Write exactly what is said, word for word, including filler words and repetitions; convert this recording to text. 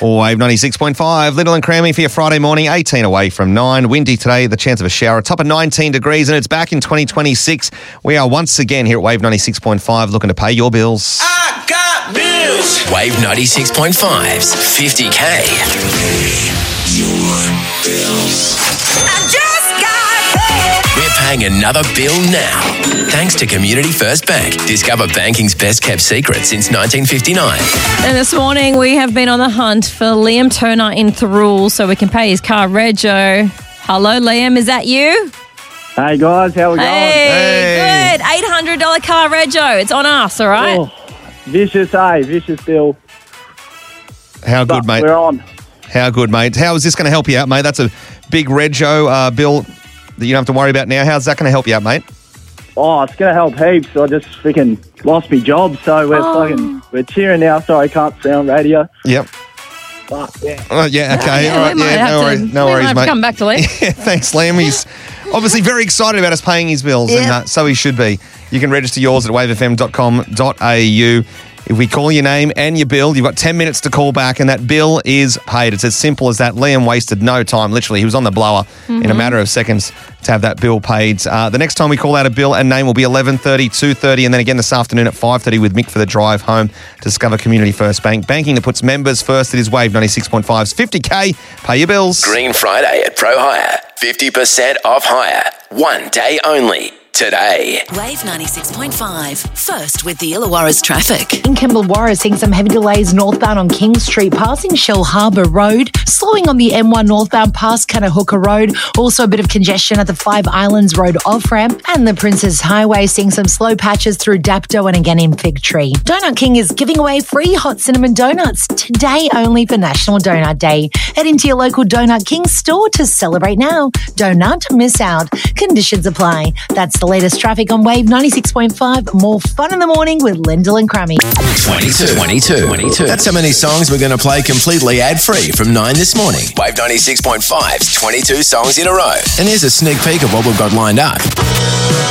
Wave ninety-six point five, Little and Crammy for your Friday morning, eighteen away from nine. Windy today, the chance of a shower, a top of nineteen degrees, and it's back in twenty twenty-six. We are once again here at Wave ninety-six point five looking to pay your bills. I got bills. Wave ninety-six point five's fifty K. Your bills. I just got paid. We're paying another bill now. Thanks to Community First Bank. Discover banking's best kept secret since nineteen fifty-nine. And this morning we have been on the hunt for Liam Turner in Thirroul so we can pay his car rego. Hello, Liam, is that you? Hey guys, how we Hey, Hey. good. eight hundred dollars car rego. It's on us, all right? going? Oh, vicious, hey, vicious bill. How good, But mate? we're on. How good, mate? How is this going to help you out, mate? That's a big rego uh, bill that you don't have to worry about now. How's that going to help you out, mate? Oh, it's going to help heaps. I just freaking lost my job, so we're Oh. fucking, we're cheering now. Sorry, I can't say on radio. Yep. But yeah. Oh, yeah, okay. Yeah, all right. we might Yeah, have no to- worries, no we might worries have to mate. come back to Liam. Yeah, thanks, Liam. He's obviously very excited about us paying his bills, and Yep. uh, so he should be. You can register yours at wave f m dot com dot a u. If we call your name and your bill, you've got ten minutes to call back, and that bill is paid. It's as simple as that. Liam wasted no time, literally. He was on the blower in a matter of seconds to have that bill paid. Uh, the next time we call out a bill and name will be eleven thirty, two thirty, and then again this afternoon at five thirty with Mick for the drive home. Discover Community First Bank. Banking that puts members first. It is Wave ninety-six point five's fifty K. Pay your bills. Green Friday at Pro Hire. fifty percent off hire. One day only. Today. Wave ninety-six point five. First with the Illawarra's traffic. In Kembla, seeing some heavy delays northbound on King Street, passing Shell Harbour Road, slowing on the M one northbound past Cannahooka Road. Also a bit of congestion at the Five Islands Road off-ramp, and the Princess Highway, seeing some slow patches through Dapto and again in Fig Tree. Donut King is giving away free hot cinnamon donuts today only for National Donut Day. Head into your local Donut King store to celebrate now. Donut, miss out. Conditions apply. That's the latest traffic on Wave ninety-six point five. More fun in the morning with Lyndall and Crummy. twenty-two. twenty-two. twenty-two. That's how many songs we're going to play completely ad-free from nine this morning. Wave ninety-six point five's twenty-two songs in a row. And here's a sneak peek of what we've got lined up.